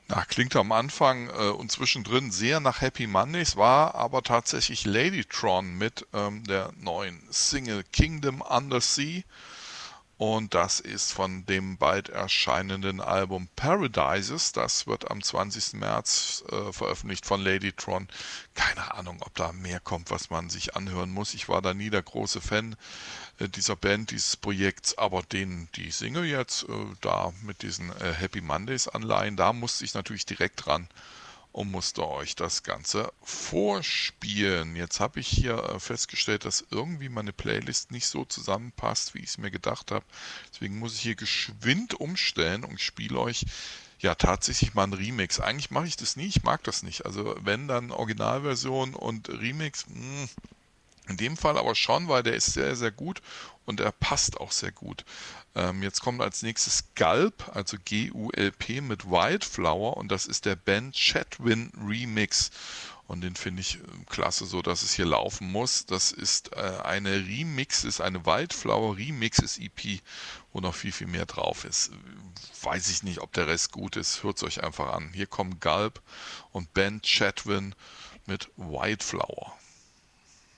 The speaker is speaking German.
Na, klingt am Anfang und zwischendrin sehr nach Happy Mondays, war aber tatsächlich Ladytron mit der neuen Single Kingdom Under Sea. Und das ist von dem bald erscheinenden Album Paradises. Das wird am 20. März veröffentlicht von Ladytron. Keine Ahnung, ob da mehr kommt, was man sich anhören muss. Ich war da nie der große Fan dieser Band, dieses Projekts, aber die Single jetzt da mit diesen Happy Mondays Anleihen, da musste ich natürlich direkt ran und musste euch das Ganze vorspielen. Jetzt habe ich hier festgestellt, dass irgendwie meine Playlist nicht so zusammenpasst, wie ich es mir gedacht habe. Deswegen muss ich hier geschwind umstellen und spiele euch ja tatsächlich mal einen Remix. Eigentlich mache ich das nie, ich mag das nicht. Also wenn dann Originalversion und Remix, in dem Fall aber schon, weil der ist sehr, sehr gut und er passt auch sehr gut. Jetzt kommt als nächstes Gulp, also Gulp mit Wildflower, und das ist der Ben Chatwin Remix. Und den finde ich klasse, so dass es hier laufen muss. Das ist eine Wildflower Remixes EP, wo noch viel, viel mehr drauf ist. Weiß ich nicht, ob der Rest gut ist. Hört es euch einfach an. Hier kommen Gulp und Ben Chatwin mit Wildflower.